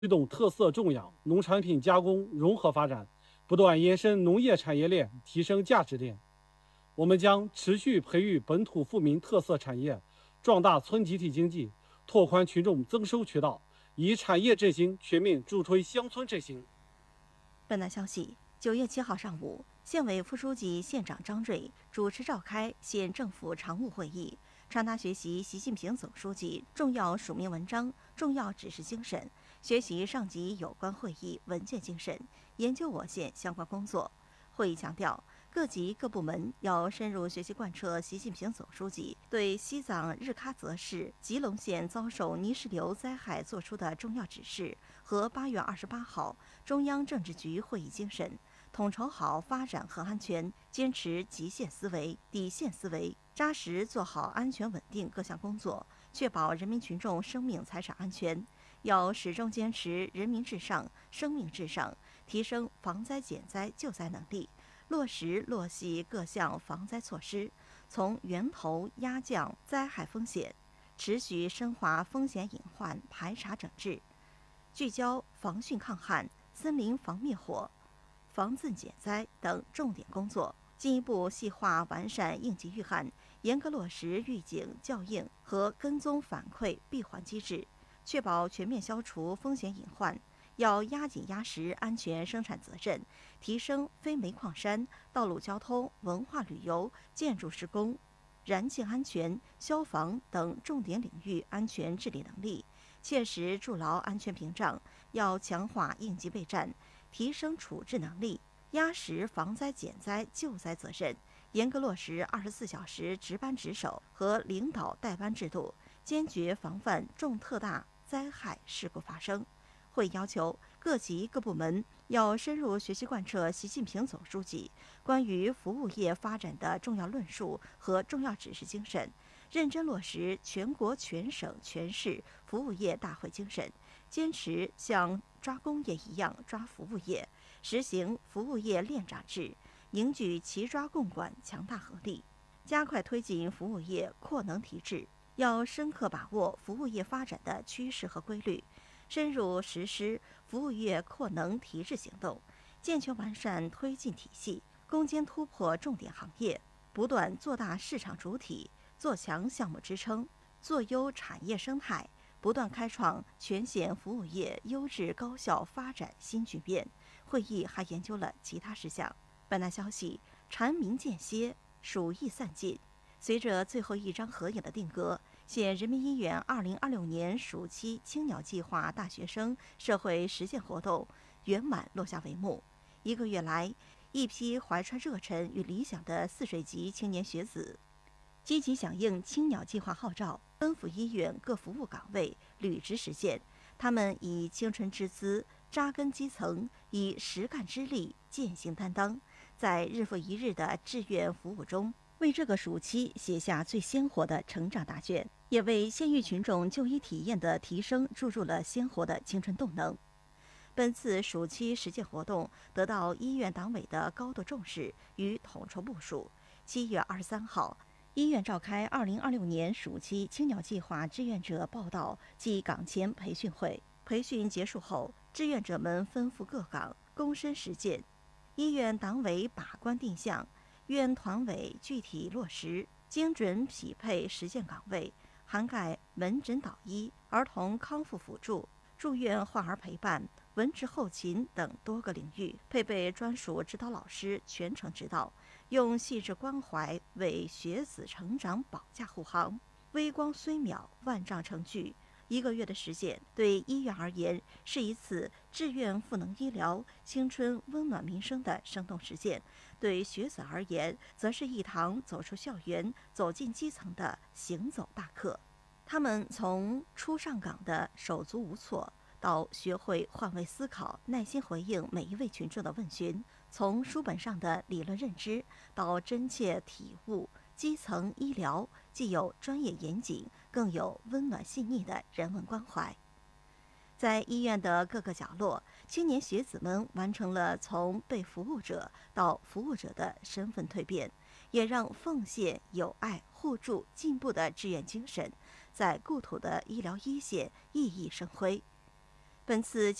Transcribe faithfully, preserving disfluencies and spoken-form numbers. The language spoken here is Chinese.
推动特色种养、农产品加工融合发展，不断延伸农业产业链，提升价值链。我们将持续培育本土富民特色产业，壮大村集体经济，拓宽群众增收渠道，以产业振兴全面助推乡村振兴。 本台消息，九月七号上午，县委副书记、县长张瑞主持召开县政府常务会议，传达学习习近平总书记重要署名文章、重要指示精神，学习上级有关会议文件精神，研究我县相关工作。会议强调，各级各部门要深入学习贯彻习近平总书记对西藏日喀则市吉隆县遭受泥石流灾害作出的重要指示和八月二十八号中央政治局会议精神，统筹好发展和安全，坚持极限思维、底线思维，扎实做好安全稳定各项工作，确保人民群众生命财产安全。要始终坚持人民至上、生命至上，提升防灾减灾救灾能力，落实落细各项防灾措施，从源头压降灾害风险，持续深化风险隐患排查整治，聚焦防汛抗旱、森林防灭火、防汛减灾等重点工作，进一步细化完善应急预案，严格落实预警校应和跟踪反馈闭环机制，确保全面消除风险隐患。要压紧压实安全生产责任，提升非煤矿山、道路交通、文化旅游、建筑施工、燃气安全、消防等重点领域安全治理能力，切实筑牢安全屏障。要强化应急备战，提升处置能力，压实防灾减灾救灾责任，严格落实二十四小时值班值守和领导带班制度，坚决防范重特大灾害事故发生。会要求各级各部门要深入学习贯彻习近平总书记关于服务业发展的重要论述和重要指示精神，认真落实全国全省全市服务业大会精神，坚持像抓工业一样抓服务业，实行服务业链长制，凝聚齐抓共管强大合力，加快推进服务业扩能提质。要深刻把握服务业发展的趋势和规律，深入实施服务业扩能提质行动，健全完善推进体系，攻坚突破重点行业，不断做大市场主体，做强项目支撑，做优产业生态，不断开创全县服务业优质高效发展新局面。会议还研究了其他事项。本台消息，蝉鸣间歇，暑意散尽。随着最后一张合影的定格，县人民医院二零二六年暑期青鸟计划大学生社会实践活动圆满落下帷幕。一个月来，一批怀揣热忱与理想的泗水级青年学子，积极响应青鸟计划号召，奔赴医院各服务岗位履职实践。他们以青春之姿扎根基层，以实干之力践行担当，在日复一日的志愿服务中，为这个暑期写下最鲜活的成长大卷，也为县域群众就医体验的提升注入了鲜活的青春动能。本次暑期实践活动得到医院党委的高度重视与统筹部署。七月二十三号，医院召开二零二六年暑期青鸟计划志愿者报到暨岗前培训会。培训结束后，志愿者们奔赴各岗，躬身实践。医院党委把关定向，院团委具体落实，精准匹配实践岗位，涵盖门诊导医、儿童康复辅助、住院患儿陪伴、文职后勤等多个领域，配备专属指导老师全程指导，用细致关怀为学子成长保驾护航。微光虽渺，万丈成巨。一个月的实践，对医院而言是一次志愿赋能医疗、青春温暖民生的生动实践；对学子而言，则是一堂走出校园、走进基层的行走大课。他们从初上岗的手足无措，到学会换位思考，耐心回应每一位群众的问询；从书本上的理论认知，到真切体悟基层医疗既有专业严谨，更有温暖细腻的人文关怀。在医院的各个角落，青年学子们完成了从被服务者到服务者的身份蜕变，也让奉献、友爱、互助、进步的志愿精神在故土的医疗一线熠熠生辉。 本次